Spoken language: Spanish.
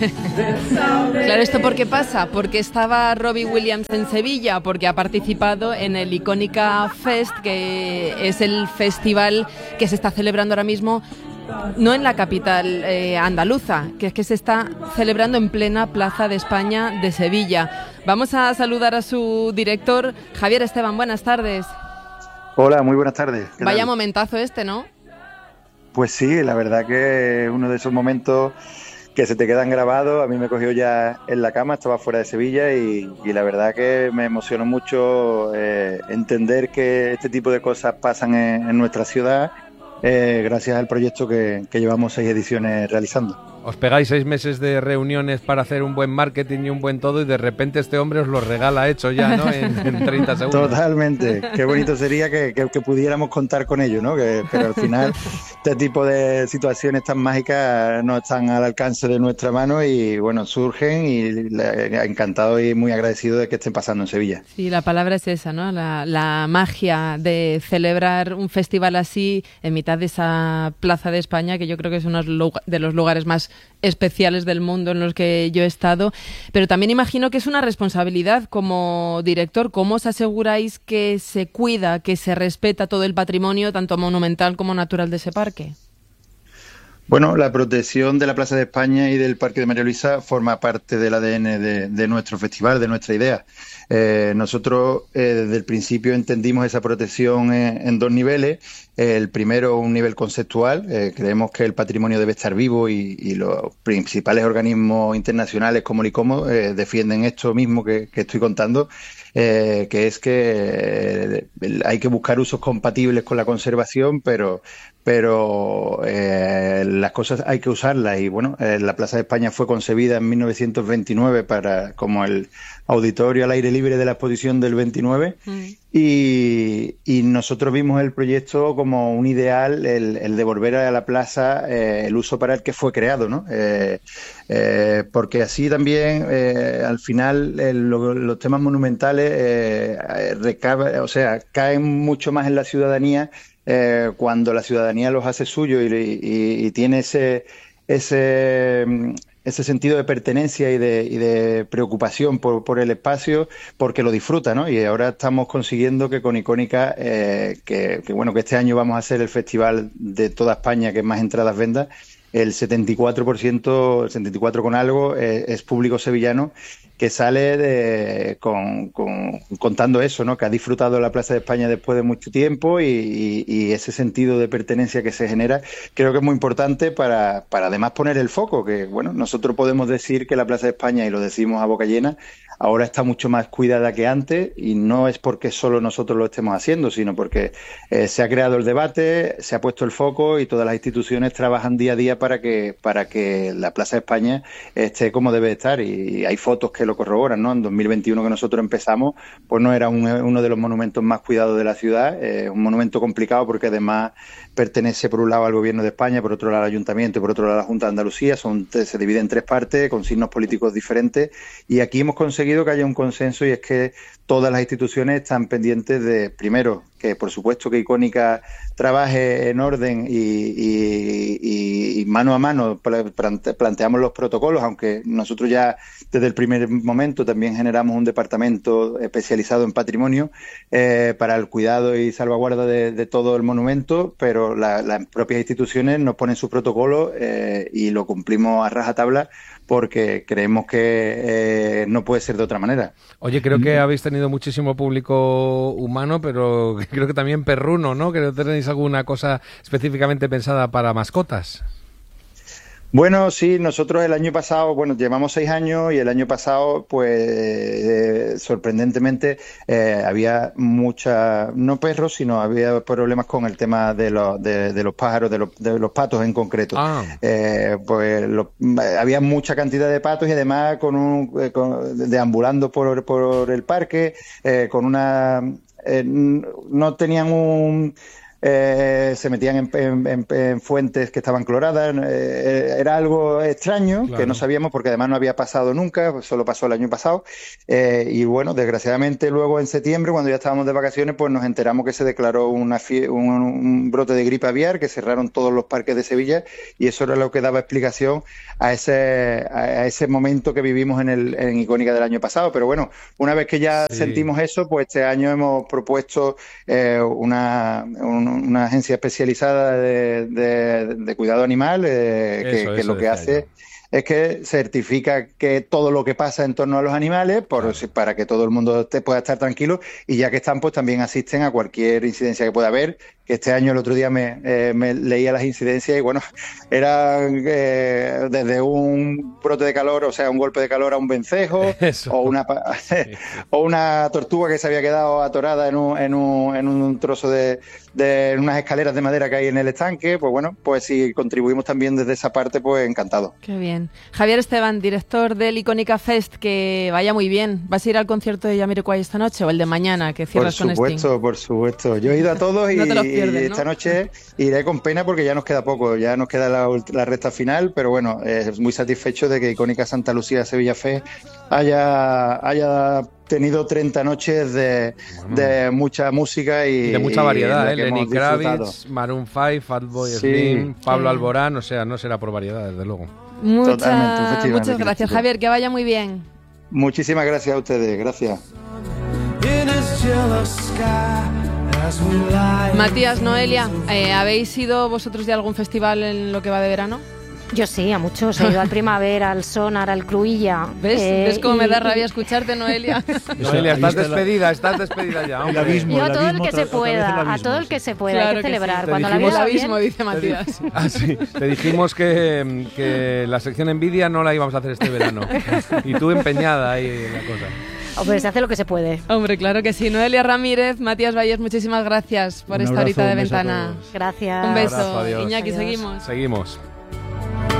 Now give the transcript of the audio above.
Claro, ¿esto por qué pasa? Porque estaba Robbie Williams en Sevilla, porque ha participado en el Icónica Fest, que es el festival que se está celebrando ahora mismo, no en la capital andaluza, que es que se está celebrando en plena Plaza de España de Sevilla. Vamos a saludar a su director, Javier Esteban. Buenas tardes. Hola, muy buenas tardes. Vaya momentazo este, ¿no? Pues sí, la verdad que es uno de esos momentos que se te quedan grabados. A mí me cogió ya en la cama, estaba fuera de Sevilla y la verdad que me emocionó mucho entender que este tipo de cosas pasan en nuestra ciudad gracias al proyecto que llevamos 6 ediciones realizando. Os pegáis 6 meses de reuniones para hacer un buen marketing y un buen todo y de repente este hombre os lo regala hecho ya, ¿no? En 30 segundos. Totalmente. Qué bonito sería que pudiéramos contar con ello, ¿no? Pero al final este tipo de situaciones tan mágicas no están al alcance de nuestra mano y bueno, surgen y encantado y muy agradecido de que estén pasando en Sevilla. Sí, la palabra es esa, ¿no? La magia de celebrar un festival así en mitad de esa Plaza de España, que yo creo que es uno de los lugares más especiales del mundo en los que yo he estado, pero también imagino que es una responsabilidad como director. ¿Cómo os aseguráis que se cuida, que se respeta todo el patrimonio, tanto monumental como natural de ese parque? Bueno, la protección de la Plaza de España y del Parque de María Luisa forma parte del ADN de nuestro festival, de nuestra idea. Nosotros desde el principio entendimos esa protección en 2 niveles. El primero, un nivel conceptual. Creemos que el patrimonio debe estar vivo y los principales organismos internacionales como el ICOMO defienden esto mismo que estoy contando. Que es que hay que buscar usos compatibles con la conservación, pero las cosas hay que usarlas y bueno, la Plaza de España fue concebida en 1929 como el auditorio al aire libre de la exposición del 29 y nosotros vimos el proyecto como un ideal, el devolver a la plaza el uso para el que fue creado, ¿no? Porque así también al final los temas monumentales caen mucho más en la ciudadanía cuando la ciudadanía los hace suyo y tiene ese sentido de pertenencia y de preocupación por el espacio, porque lo disfruta, ¿no? Y ahora estamos consiguiendo que con Icónica, que este año vamos a hacer el festival de toda España que más entradas venda, el 74%, el 74 con algo, es público sevillano que sale contando eso, ¿no? Que ha disfrutado la Plaza de España después de mucho tiempo y ese sentido de pertenencia que se genera creo que es muy importante para además poner el foco, que bueno, nosotros podemos decir que la Plaza de España, y lo decimos a boca llena, ahora está mucho más cuidada que antes y no es porque solo nosotros lo estemos haciendo, sino porque se ha creado el debate, se ha puesto el foco y todas las instituciones trabajan día a día para que la Plaza de España esté como debe estar y hay fotos que lo corroboran, ¿no? En 2021 que nosotros empezamos, pues no era uno de los monumentos más cuidados de la ciudad, un monumento complicado porque además pertenece por un lado al Gobierno de España, por otro lado al Ayuntamiento y por otro lado a la Junta de Andalucía, se divide en 3 partes con signos políticos diferentes y aquí hemos conseguido que haya un consenso y es que todas las instituciones están pendientes de, primero, que por supuesto que Icónica trabaje en orden y mano a mano planteamos los protocolos, aunque nosotros ya desde el primer momento también generamos un departamento especializado en patrimonio para el cuidado y salvaguarda de todo el monumento, pero las propias instituciones nos ponen sus protocolos y lo cumplimos a rajatabla porque creemos que no puede ser de otra manera. Oye, creo que habéis tenido muchísimo público humano, pero creo que también perruno, ¿no? Que no tenéis alguna cosa específicamente pensada para mascotas. Bueno, sí, nosotros el año pasado, llevamos 6 años y el año pasado, pues, sorprendentemente, había no perros, sino había problemas con el tema de los pájaros, de los patos en concreto. Había mucha cantidad de patos y además deambulando por el parque, no tenían se metían en fuentes que estaban cloradas. Era algo extraño, claro, que no sabíamos porque además no había pasado nunca, solo pasó el año pasado. Y bueno, desgraciadamente luego en septiembre, cuando ya estábamos de vacaciones, pues nos enteramos que se declaró un brote de gripe aviar, que cerraron todos los parques de Sevilla, y eso era lo que daba explicación a ese momento que vivimos en Icónica del año pasado. Pero bueno, una vez que ya sentimos eso, pues este año hemos propuesto una agencia especializada de cuidado animal, que lo que hace es que certifica que todo lo que pasa en torno a los animales, para que todo el mundo pueda estar tranquilo, y ya que están, pues también asisten a cualquier incidencia que pueda haber. Que este año, el otro día me leía las incidencias y bueno, eran desde un brote de calor, o sea, un golpe de calor a un vencejo, o una tortuga que se había quedado atorada en un trozo en unas escaleras de madera que hay en el estanque. Pues bueno, pues si contribuimos también desde esa parte, pues encantado. Qué bien. Javier Esteban, director del Icónica Fest, que vaya muy bien. ¿Vas a ir al concierto de Jamiroquai esta noche o el de mañana, que cierras con Sting? Por supuesto. Yo he ido a todos y esta noche iré con pena porque ya nos queda poco, ya nos queda la recta final, pero bueno, muy satisfecho de que Icónica Santa Lucía Sevilla Fest haya tenido 30 noches de mucha música y de mucha variedad, Lenny Kravitz, Maroon 5, Fatboy Slim, Pablo Alborán, o sea, no será por variedad, desde luego. Muchas gracias, Javier, que vaya muy bien. Muchísimas gracias a ustedes, gracias. Matías, Noelia, ¿habéis ido vosotros de algún festival en lo que va de verano? Yo sí, a muchos. He ido al Primavera, al Sonar, al Cruïlla. ¿Ves cómo me da rabia escucharte, Noelia? Noelia, estás despedida ya. El abismo, yo a todo el que se pueda, a todo el que se pueda, claro, hay que celebrar. Sí. Cuando la vida abismo, dice Matías. Sí. Te dijimos que la sección Envidia no la íbamos a hacer este verano. Y tú empeñada ahí en la cosa. Hombre, se hace lo que se puede. Hombre, claro que sí. Noelia Ramírez, Matías Valles, muchísimas gracias por esta horita de ventana. Gracias. Un beso. Un abrazo, adiós. Iñaki, adiós. Seguimos.